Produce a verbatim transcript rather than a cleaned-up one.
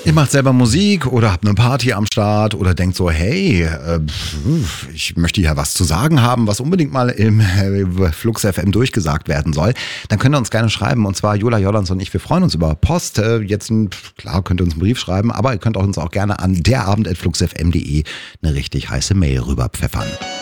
Ihr macht selber Musik oder habt eine Party am Start oder denkt so, hey, äh, ich möchte ja was zu sagen haben, was unbedingt mal im äh, Flux F M durchgesagt werden soll, dann könnt ihr uns gerne schreiben. Und zwar Jula Jordans und ich, wir freuen uns über Post. Äh, jetzt, klar, könnt ihr uns einen Brief schreiben, aber ihr könnt uns auch gerne an derabend at fluxfm punkt de eine richtig heiße Mail rüberpfeffern.